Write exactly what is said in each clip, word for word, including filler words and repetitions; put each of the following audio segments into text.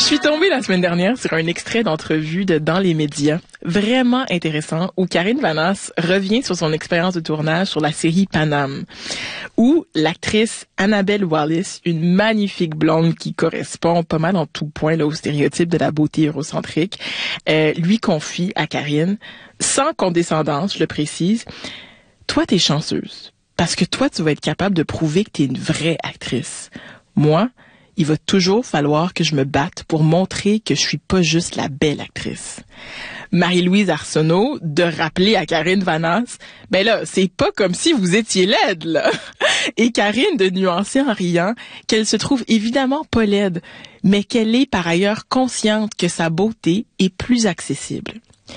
suis tombée la semaine dernière sur un extrait d'entrevue de Dans les médias, vraiment intéressant, où Karine Vanasse revient sur son expérience de tournage sur la série Paname, où l'actrice Annabelle Wallis, une magnifique blonde qui correspond pas mal en tout point là, au stéréotype de la beauté eurocentrique, euh, lui confie à Karine, sans condescendance, je le précise, « Toi, t'es chanceuse, parce que toi, tu vas être capable de prouver que t'es une vraie actrice. Moi, il va toujours falloir que je me batte pour montrer que je suis pas juste la belle actrice. » Marie-Louise Arsenault de rappeler à Karine Vanasse, ben là, c'est pas comme si vous étiez laide, là. Et Karine de nuancer en riant qu'elle se trouve évidemment pas laide, mais qu'elle est par ailleurs consciente que sa beauté est plus accessible.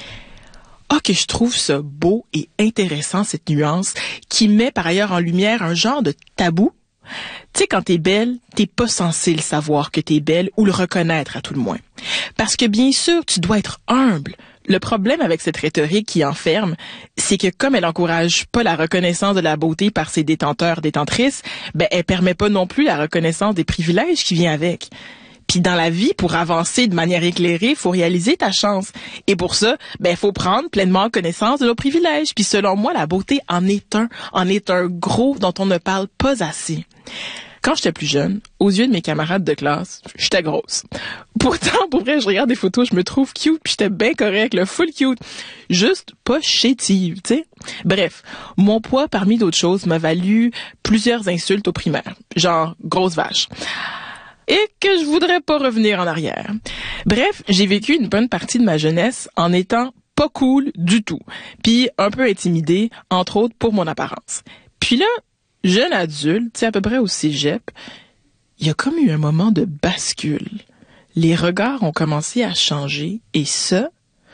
Ah, que je trouve ça beau et intéressant, cette nuance, qui met par ailleurs en lumière un genre de tabou. Tu sais, quand t'es belle, t'es pas censé le savoir que t'es belle ou le reconnaître à tout le moins. Parce que bien sûr, tu dois être humble. Le problème avec cette rhétorique qui enferme, c'est que comme elle encourage pas la reconnaissance de la beauté par ses détenteurs, détentrices, ben elle permet pas non plus la reconnaissance des privilèges qui vient avec. Puis dans la vie, pour avancer de manière éclairée, faut réaliser ta chance. Et pour ça, ben faut prendre pleinement connaissance de nos privilèges. Puis selon moi, la beauté en est un, en est un gros dont on ne parle pas assez. Quand j'étais plus jeune, aux yeux de mes camarades de classe, j'étais grosse. Pourtant, pour vrai, je regarde des photos, je me trouve cute, puis j'étais bien correct, le full cute. Juste pas chétive, tu sais. Bref, mon poids, parmi d'autres choses, m'a valu plusieurs insultes au primaire. Genre, grosse vache. Et que je voudrais pas revenir en arrière. Bref, j'ai vécu une bonne partie de ma jeunesse en étant pas cool du tout. Puis un peu intimidée, entre autres pour mon apparence. Puis là, jeune adulte, tu sais, à peu près au cégep, il y a comme eu un moment de bascule. Les regards ont commencé à changer et ça,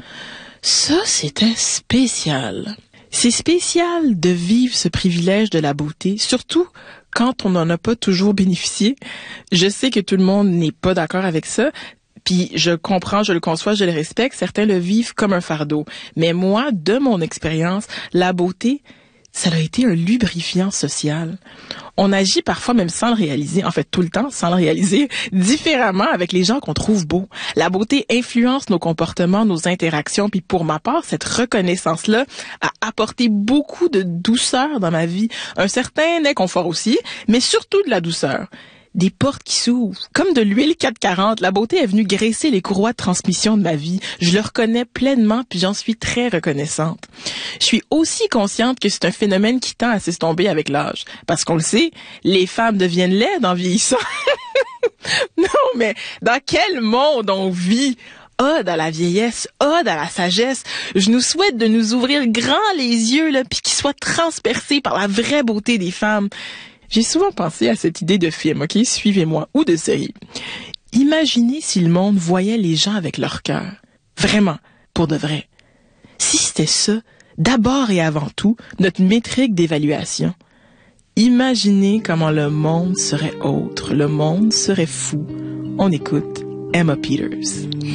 ça c'était spécial. C'est spécial de vivre ce privilège de la beauté, surtout quand on n'en a pas toujours bénéficié. Je sais que tout le monde n'est pas d'accord avec ça, puis je comprends, je le conçois, je le respecte. Certains le vivent comme un fardeau. Mais moi, de mon expérience, la beauté, ça a été un lubrifiant social. On agit parfois même sans le réaliser, en fait tout le temps sans le réaliser, différemment avec les gens qu'on trouve beaux. La beauté influence nos comportements, nos interactions, puis pour ma part, cette reconnaissance-là a apporté beaucoup de douceur dans ma vie, un certain inconfort aussi, mais surtout de la douceur. Des portes qui s'ouvrent. Comme de l'huile quatre cent quarante, la beauté est venue graisser les courroies de transmission de ma vie. Je le reconnais pleinement, puis j'en suis très reconnaissante. Je suis aussi consciente que c'est un phénomène qui tend à s'estomper avec l'âge. Parce qu'on le sait, les femmes deviennent laides en vieillissant. Non, mais dans quel monde on vit? Ode à la vieillesse, ode à la sagesse. Je nous souhaite de nous ouvrir grand les yeux, là, puis qu'ils soient transpercés par la vraie beauté des femmes. J'ai souvent pensé à cette idée de film, ok, suivez-moi, ou de série. Imaginez si le monde voyait les gens avec leur cœur. Vraiment, pour de vrai. Si c'était ça, d'abord et avant tout, notre métrique d'évaluation. Imaginez comment le monde serait autre, le monde serait fou. On écoute Emma Peters.